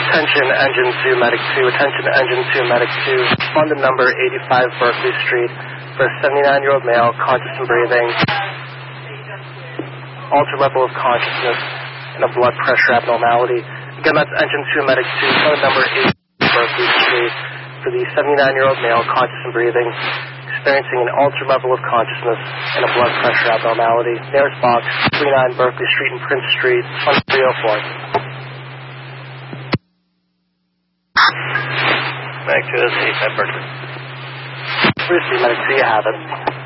Attention Engine 2, Medic 2. Attention Engine 2, Medic 2. Respond to number 85 Berkeley Street for a 79-year-old male, conscious and breathing. Altered level of consciousness and a blood pressure abnormality. Again, that's Engine 2, Medic 2. Respond to number 85 Berkeley Street for the 79-year-old male, conscious and breathing, experiencing an altered level of consciousness and a blood pressure abnormality. Nearest box, 39 Berkeley Street and Prince Street, on 304. Medic 2, this is 85 Berkeley. Bruce, Medic 2, you have it.